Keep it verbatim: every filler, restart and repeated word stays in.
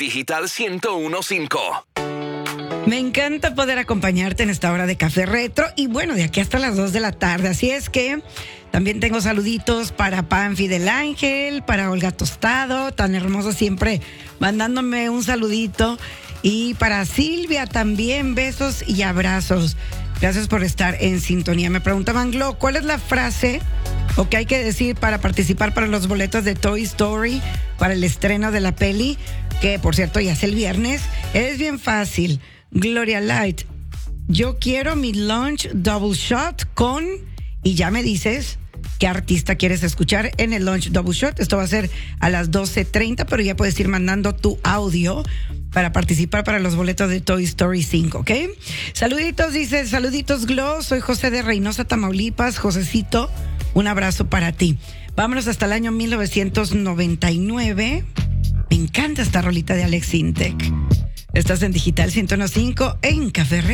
Digital ciento uno punto cinco. Me encanta poder acompañarte en esta hora de Café Retro y bueno, de aquí hasta las dos de la tarde. Así es que también tengo saluditos para Panfi del Ángel, para Olga Tostado, tan hermoso siempre mandándome un saludito. Y para Silvia también, besos y abrazos. Gracias por estar en sintonía. Me preguntaban, Glo, ¿cuál es la frase o qué hay que decir para participar para los boletos de Toy Story para el estreno de la peli? Que, por cierto, ya es el viernes. Es bien fácil. Gloria Light, yo quiero mi lunch double shot con... Y ya me dices qué artista quieres escuchar en el lunch double shot. Esto va a ser a las doce treinta, pero ya puedes ir mandando tu audio para participar para los boletos de Toy Story cinco, ¿ok? Saluditos, dice, saluditos, Glo. Soy José de Reynosa, Tamaulipas. Josecito, un abrazo para ti. Vámonos hasta el año mil novecientos noventa y nueve. Me encanta esta rolita de Alex Intec. Estás en Digital ciento uno punto cinco en Café Retro.